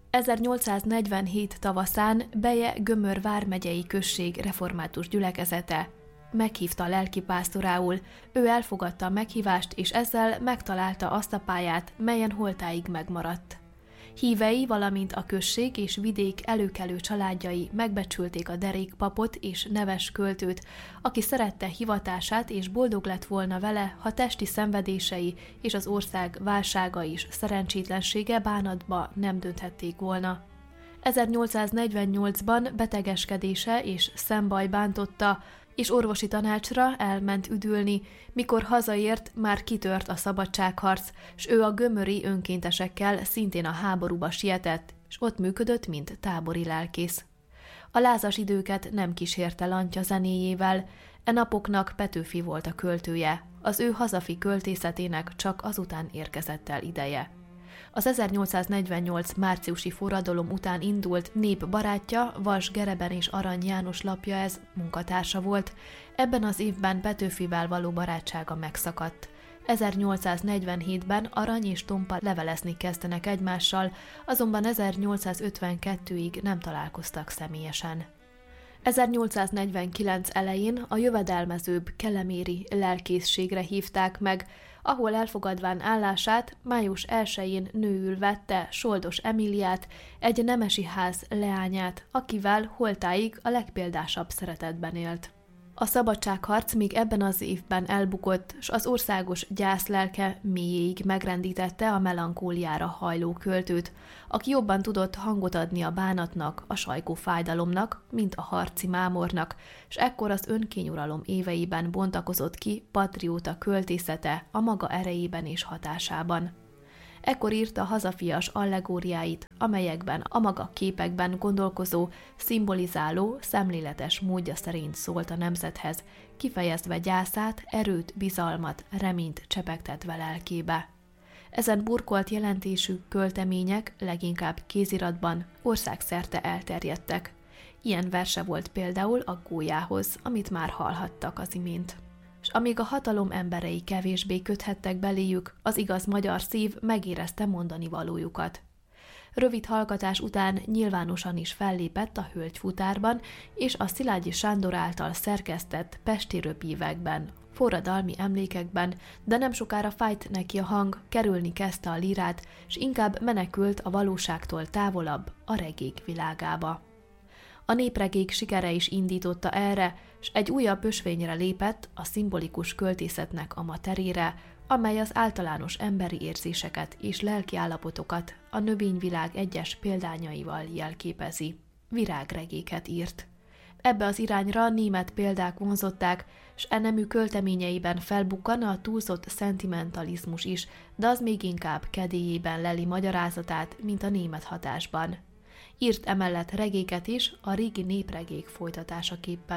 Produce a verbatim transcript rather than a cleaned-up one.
ezernyolcszáznegyvenhét tavaszán Beje-Gömör vármegyei község református gyülekezete meghívta lelkipásztorául, ő elfogadta a meghívást, és ezzel megtalálta azt a pályát, melyen holtáig megmaradt. Hívei, valamint a község és vidék előkelő családjai megbecsülték a derék papot és neves költőt, aki szerette hivatását és boldog lett volna vele, ha testi szenvedései és az ország válsága is szerencsétlensége bánatba nem dönthették volna. ezernyolcszáznegyvennyolcban betegeskedése és szembaj bántotta, és orvosi tanácsra elment üdülni, mikor hazaért, már kitört a szabadságharc, s ő a gömöri önkéntesekkel szintén a háborúba sietett, és ott működött, mint tábori lelkész. A lázas időket nem kísérte Lantya zenéjével, e napoknak Petőfi volt a költője, az ő hazafi költészetének csak azután érkezett el ideje. Az ezernyolcszáznegyvennyolc márciusi forradalom után indult Nép barátja, Vas Gereben és Arany János lapja ez munkatársa volt, ebben az évben Petőfivel való barátsága megszakadt. ezernyolcszáznegyvenhétben Arany és Tompa levelezni kezdenek egymással, azonban ezernyolcszázötvenkettőig nem találkoztak személyesen. ezernyolcszáznegyvenkilenc elején a jövedelmezőbb keleméri lelkészségre hívták meg, ahol elfogadván állását május elsején nőül vette Soldos Emíliát, egy nemesi ház leányát, akivel holtáig a legpéldásabb szeretetben élt. A szabadságharc még ebben az évben elbukott, s az országos gyászlelke mélyéig megrendítette a melankóliára hajló költőt, aki jobban tudott hangot adni a bánatnak, a sajkó fájdalomnak, mint a harci mámornak, s ekkor az önkényuralom éveiben bontakozott ki patrióta költészete a maga erejében és hatásában. Ekkor írta hazafias allegóriáit, amelyekben a maga képekben gondolkozó, szimbolizáló, szemléletes módja szerint szólt a nemzethez, kifejezve gyászát, erőt, bizalmat, reményt csepegtetve lelkébe. Ezen burkolt jelentésű költemények leginkább kéziratban országszerte elterjedtek. Ilyen verse volt például a Gólyához, amit már hallhattak az imént. S amíg a hatalom emberei kevésbé köthettek beléjük, az igaz magyar szív megérezte mondani valójukat. Rövid hallgatás után nyilvánosan is fellépett a Hölgyfutárban és a Szilágyi Sándor által szerkesztett Pesti röpívekben, forradalmi emlékekben, de nem sokára fájt neki a hang, kerülni kezdte a lírát, s inkább menekült a valóságtól távolabb, a regék világába. A népregék sikere is indította erre, s egy újabb ösvényre lépett, a szimbolikus költészetnek a materire, amely az általános emberi érzéseket és lelkiállapotokat a növényvilág egyes példányaival jelképezi. Virágregéket írt. Ebbe az irányra német példák vonzották, s e nemű költeményeiben felbukkan a túlzott szentimentalizmus is, de az még inkább kedélyében leli magyarázatát, mint a német hatásban. Írt emellett regéket is a régi népregék folytatásaképpen.